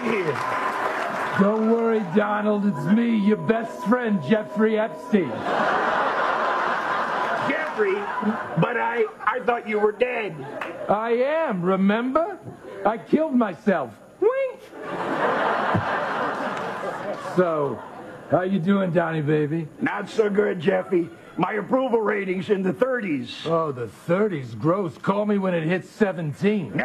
here. Don't worry, Donald. It's me, your best friend, Jeffrey Epstein. Jeffrey? But I thought you were dead. I am, remember? I killed myself. Wink! So, how you doing, Donnie, baby? Not so good, Jeffy. My approval rating's in the 30s. Oh, the 30s. Gross. Call me when it hits 17.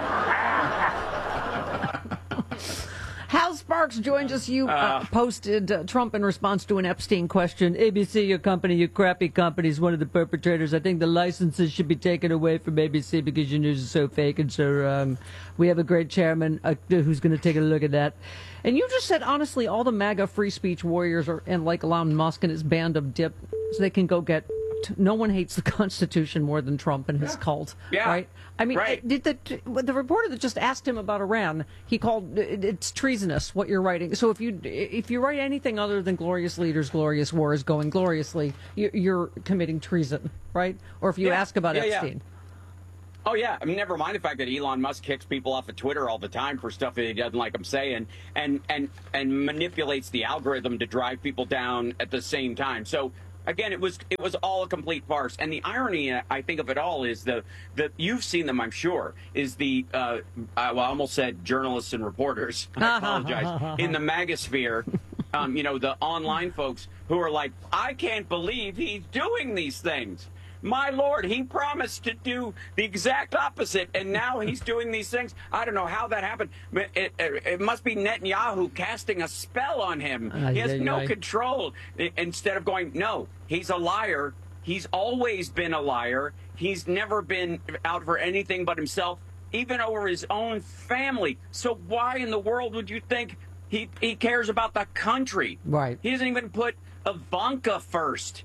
Hal Sparks joins us. You posted Trump in response to an Epstein question. ABC, your company, your crappy company, is one of the perpetrators. I think the licenses should be taken away from ABC because your news is so fake and so wrong. We have a great chairman who's going to take a look at that. And you just said, honestly, all the MAGA free speech warriors are, and like Elon Musk and his band of dip, so they can go get. No one hates the Constitution more than Trump and his cult, right? I mean, did the reporter that just asked him about Iran, he called it's treasonous what you're writing. So if you write anything other than glorious leaders, glorious wars going gloriously, you're committing treason, right? Or if you ask about Epstein. Oh, yeah. I mean, never mind the fact that Elon Musk kicks people off of Twitter all the time for stuff that he doesn't like them saying and manipulates the algorithm to drive people down at the same time. So, again, it was all a complete farce. And the irony, I think, of it all is the you've seen them, I'm sure, is the, I almost said journalists and reporters. I apologize. In the MAGAsphere, the online folks who are like, I can't believe he's doing these things. My Lord, he promised to do the exact opposite, and now he's doing these things. I don't know how that happened. It must be Netanyahu casting a spell on him. He has no control. Instead of going, no, he's a liar. He's always been a liar. He's never been out for anything but himself, even over his own family. So why in the world would you think he cares about the country? Right. He doesn't even put Ivanka first.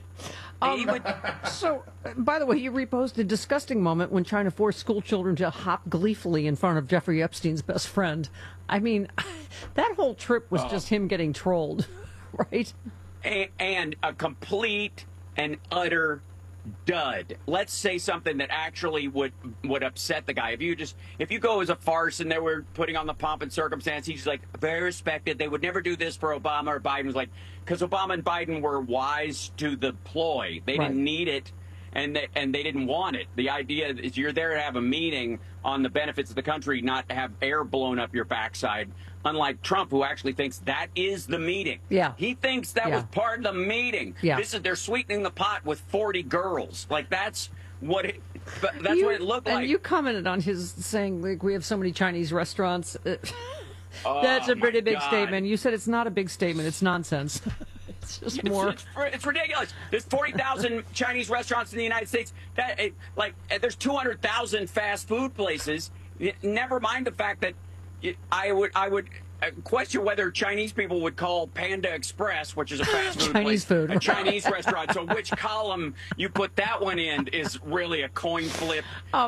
So, by the way, you reposted disgusting moment when trying to force school children to hop gleefully in front of Jeffrey Epstein's best friend. I mean, that whole trip was just him getting trolled, right? And a complete and utter dud. Let's say something that actually would upset the guy. If you go as a farce and they were putting on the pomp and circumstance, he's like very respected. They would never do this for Obama or Biden. Was like, because Obama and Biden were wise to the ploy. They didn't need it, and they didn't want it. The idea is you're there to have a meeting on the benefits of the country, not to have air blown up your backside. Unlike Trump, who actually thinks that is the meeting. Yeah. He thinks that was part of the meeting. Yeah. They're sweetening the pot with 40 girls. Like, that's what it looked like. And you commented on his saying, like, we have so many Chinese restaurants. That's a pretty big statement. You said it's not a big statement. It's nonsense. It's just more. It's ridiculous. There's 40,000 Chinese restaurants in the United States. There's 200,000 fast food places. Never mind the fact that I would question whether Chinese people would call Panda Express, which is a fast food Chinese place, food, a Chinese restaurant. So which column you put that one in is really a coin flip.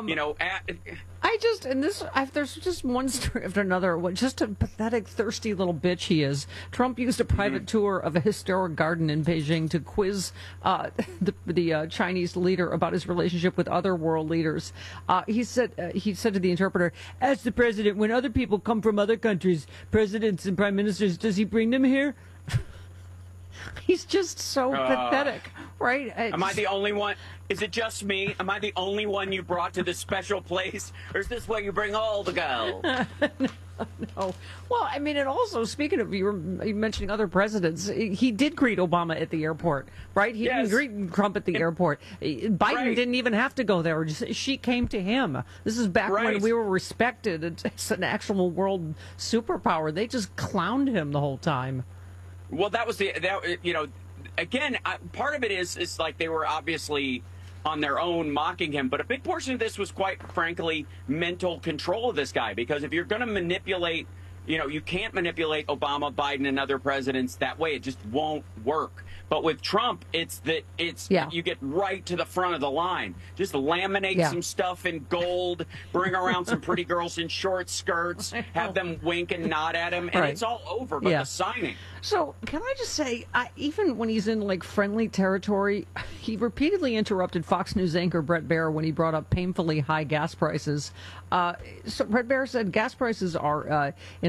There's just one story after another. Just a pathetic, thirsty little bitch he is. Trump used a private tour of a historic garden in Beijing to quiz the Chinese leader about his relationship with other world leaders. He said to the interpreter, "As the president, when other people come from other countries, presidents and prime ministers, does he bring them here?" He's just so pathetic, right? Am I the only one? Is it just me? Am I the only one you brought to this special place? Or is this where you bring all the girls? No. Well, I mean, and also, speaking of, you were mentioning other presidents, he did greet Obama at the airport, right? He didn't greet Trump at the airport. Biden didn't even have to go there. She came to him. This is back when we were respected as an actual world superpower. They just clowned him the whole time. Well, that was again, part of it is like they were obviously on their own mocking him, but a big portion of this was, quite frankly, mental control of this guy. Because if you're going to manipulate, you can't manipulate Obama, Biden, and other presidents that way. It just won't work. But with Trump, you get right to the front of the line. Just laminate some stuff in gold, bring around some pretty girls in short skirts, have them wink and nod at him, and it's all over but the signing. So can I just say, even when he's in like friendly territory, he repeatedly interrupted Fox News anchor Bret Baier when he brought up painfully high gas prices. So Bret Baier said gas prices are in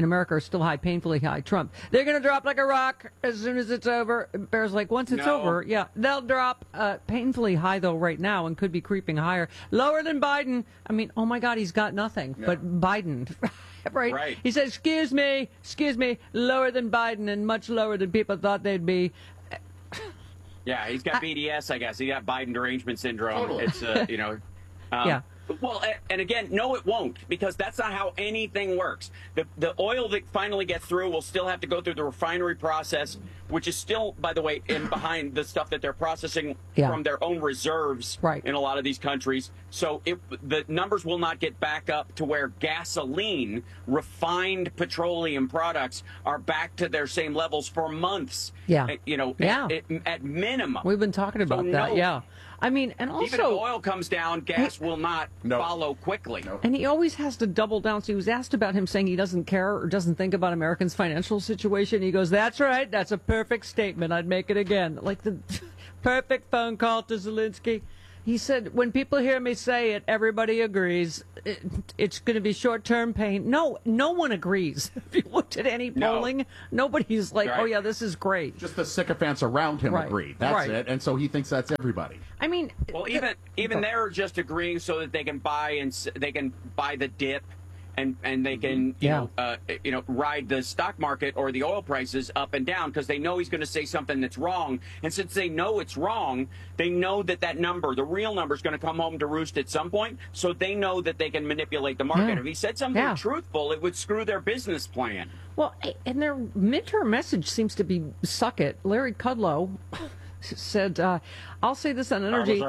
America are still high, painfully high. Trump, they're going to drop like a rock as soon as it's over. Bear's like, once it's over, yeah, they'll drop painfully high, though, right now, and could be creeping higher. Lower than Biden. I mean, oh, my God, he's got nothing but Biden. Right? He said, excuse me, lower than Biden and much lower than people thought they'd be. Yeah, he's got BDS, I guess. He got Biden derangement syndrome. Totally. It's, Yeah. Well, and again, no, it won't, because that's not how anything works. The oil that finally gets through will still have to go through the refinery process, which is still, by the way, in behind the stuff that they're processing from their own reserves in a lot of these countries. So the numbers will not get back up to where gasoline, refined petroleum products are back to their same levels for months. Yeah. At minimum. We've been talking about that, yeah. I mean, and also, even if oil comes down, gas will not follow quickly. And he always has to double down. So he was asked about him saying he doesn't care or doesn't think about Americans' financial situation. He goes, "That's right. That's a perfect statement. I'd make it again." Like the perfect phone call to Zelensky. He said, when people hear me say it, everybody agrees. It's going to be short-term pain. No one agrees. If you looked at any polling, nobody's like, oh, yeah, this is great. Just the sycophants around him agree. That's it. And so he thinks that's everybody. I mean, well, even they're just agreeing so that they can buy the dip. And they can ride the stock market or the oil prices up and down because they know he's going to say something that's wrong. And since they know it's wrong, they know that number, the real number, is going to come home to roost at some point. So they know that they can manipulate the market. If he said something truthful, it would screw their business plan. Well, and their midterm message seems to be suck it. Larry Kudlow said, I'll say this on energy. He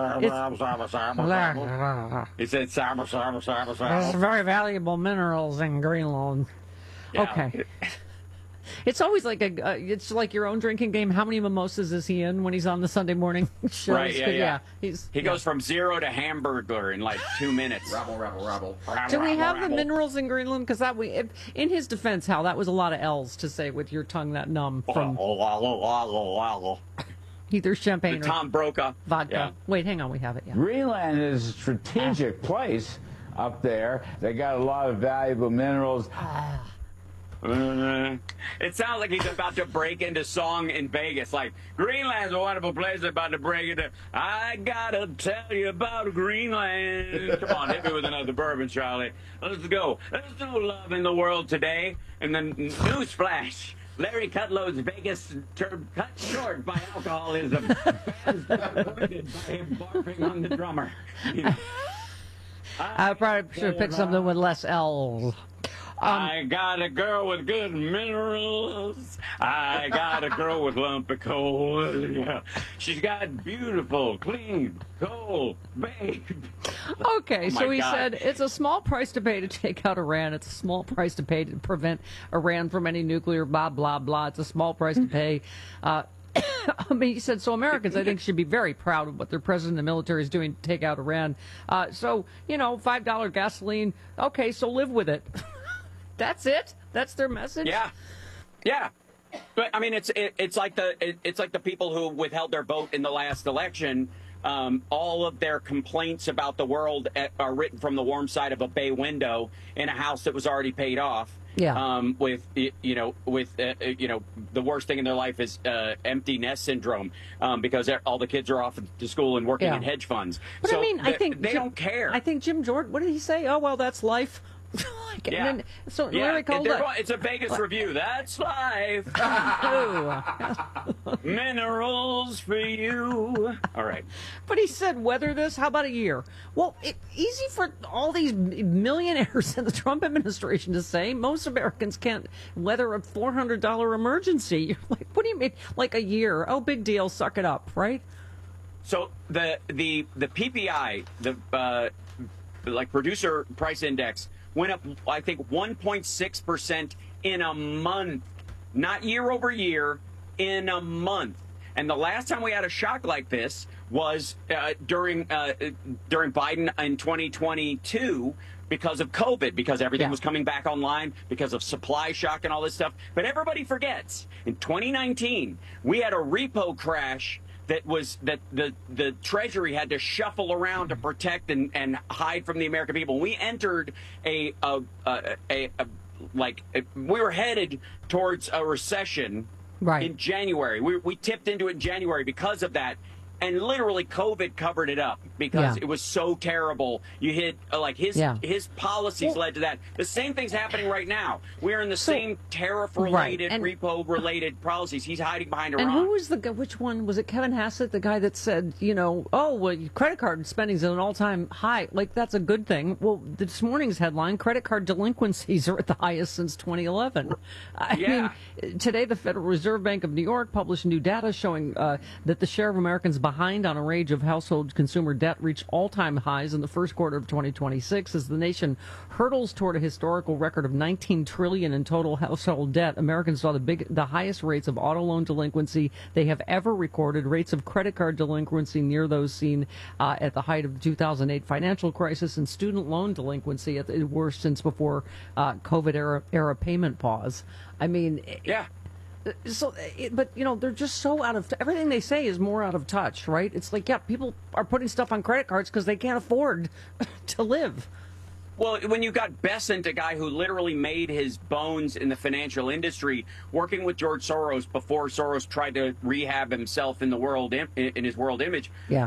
said, there's very valuable minerals in Greenland. Yeah. Okay. It's always like it's like your own drinking game. How many mimosas is he in when he's on the Sunday morning shows? Right, yeah. He goes from 0 to hamburger in like 2 minutes. Rabble. Do we have the minerals in Greenland? Because in his defense, Hal, that was a lot of L's to say with your tongue that numb from either champagne or Tom Brokaw vodka. Yeah. Wait, hang on, we have it. Yeah. Greenland is a strategic place up there. They got a lot of valuable minerals. It sounds like he's about to break into song in Vegas. Like, Greenland's a wonderful place. About to break into, I gotta tell you about Greenland. Come on, hit me with another bourbon, Charlie. Let's go. There's no love in the world today. And then newsflash. Larry Kudlow's Vegas term cut short by alcoholism. Fans disappointed by him barfing on the drummer. I probably should have picked something with less L's. I got a girl with good minerals. I got a girl with lumpy coal. Yeah. She's got beautiful, clean coal, babe. Okay, so he said it's a small price to pay to take out Iran. It's a small price to pay to prevent Iran from any nuclear blah, blah, blah. It's a small price to pay. I mean, he said, so Americans, I think, should be very proud of what their president and the military is doing to take out Iran. So, $5 gasoline. Okay, so live with it. That's it? That's their message? Yeah. But I mean, it's like the people who withheld their vote in the last election. All of their complaints about the world are written from the warm side of a bay window in a house that was already paid off. Yeah. With the worst thing in their life is empty nest syndrome, because all the kids are off to school and working in hedge funds. But so I mean, I think they don't care. I think Jim Jordan, what did he say? Oh, well, that's life. Larry called it's a Vegas review. That's life. Minerals for you. All right. But he said, weather this. How about a year? Well, easy for all these millionaires in the Trump administration to say. Most Americans can't weather a $400 emergency. You're like, what do you mean? Like a year? Oh, big deal. Suck it up, right? So the PPI, the producer price index, went up, I think, 1.6% in a month, not year over year, in a month. And the last time we had a shock like this was during Biden in 2022 because of COVID, because everything was coming back online, because of supply shock and all this stuff. But everybody forgets, in 2019, we had a repo crash that the Treasury had to shuffle around to protect and hide from the American people. We entered a we were headed towards a recession in January. We tipped into it in January because of that. And literally, COVID covered it up because it was so terrible. You hit his policies led to that. The same thing's happening right now. We're in the same tariff-related, repo-related policies. He's hiding behind Iran. And who was the guy? Which one was it? Kevin Hassett, the guy that said, credit card spending's at an all-time high. Like, that's a good thing. Well, this morning's headline: credit card delinquencies are at the highest since 2011. I mean, today the Federal Reserve Bank of New York published new data showing that the share of Americans behind on a range of household consumer debt reached all-time highs in the first quarter of 2026 as the nation hurdles toward a historical record of $19 trillion in total household debt. Americans saw the highest rates of auto loan delinquency they have ever recorded, rates of credit card delinquency near those seen at the height of the 2008 financial crisis, and student loan delinquency at the worst since before COVID era payment pause. I mean, so, but they're just so out of everything they say is more out of touch, right? It's like, people are putting stuff on credit cards because they can't afford to live. Well, when you got Bessent, a guy who literally made his bones in the financial industry, working with George Soros before Soros tried to rehab himself in the world in his world image.